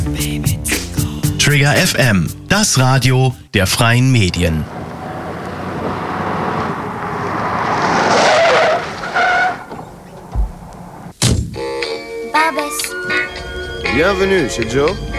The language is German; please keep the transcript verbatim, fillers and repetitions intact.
Trigger F M, das Radio der freien Medien. Barbès. Bienvenue chez Joe.